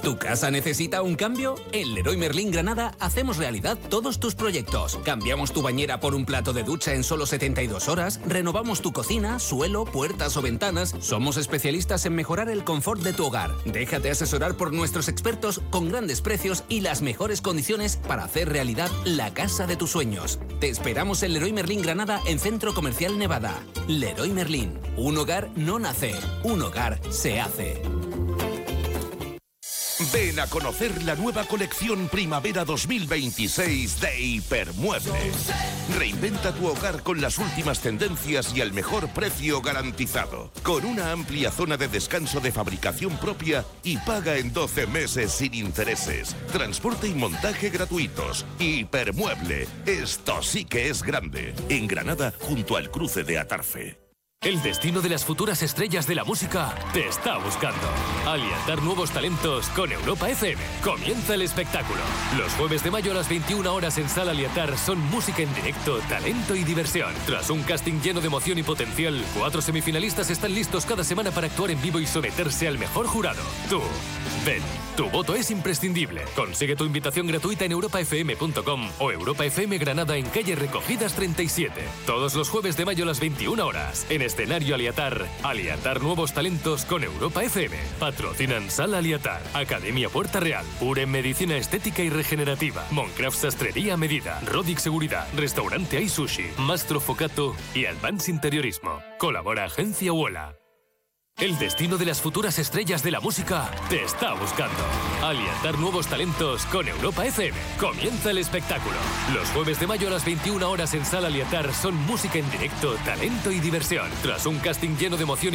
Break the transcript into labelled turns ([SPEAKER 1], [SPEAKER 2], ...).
[SPEAKER 1] ¿Tu casa necesita un cambio? En Leroy Merlin Granada hacemos realidad todos tus proyectos. Cambiamos tu bañera por un plato de ducha en solo 72 horas, renovamos tu cocina, suelo, puertas o ventanas. Somos especialistas en mejorar el confort de tu hogar. Déjate asesorar por nuestros expertos con grandes precios y las mejores condiciones para hacer realidad la casa de tus sueños. Te esperamos en Leroy Merlin Granada en Centro Comercial Nevada. Leroy Merlin. Un hogar no nace, un hogar se hace.
[SPEAKER 2] Ven a conocer la nueva colección Primavera 2026 de Hipermueble. Reinventa tu hogar con las últimas tendencias y el mejor precio garantizado. Con una amplia zona de descanso de fabricación propia y paga en 12 meses sin intereses. Transporte y montaje gratuitos. Hipermueble. Esto sí que es grande. En Granada, junto al cruce de Atarfe.
[SPEAKER 3] El destino de las futuras estrellas de la música te está buscando. Alientar nuevos talentos con Europa FM. Comienza el espectáculo. Los jueves de mayo a las 21 horas en Sala Alientar son música en directo, talento y diversión. Tras un casting lleno de emoción y potencial, 4 semifinalistas están listos cada semana para actuar en vivo y someterse al mejor jurado. Tú, ven. Tu voto es imprescindible. Consigue tu invitación gratuita en europafm.com o Europa FM Granada en calle Recogidas 37. Todos los jueves de mayo a las 21 horas. En escenario Aliatar. Aliatar nuevos talentos con Europa FM. Patrocinan Sala Aliatar, Academia Puerta Real, Urem Medicina Estética y Regenerativa, Moncraft Sastrería a Medida, Rodic Seguridad, Restaurante Ai Sushi, Mastro Focato y Advance Interiorismo. Colabora Agencia Uola. El destino de las futuras estrellas de la música te está buscando. Alientar nuevos talentos con Europa FM. Comienza el espectáculo. Los jueves de mayo a las 21 horas en Sala Alientar son música en directo, talento y diversión. Tras un casting lleno de emoción y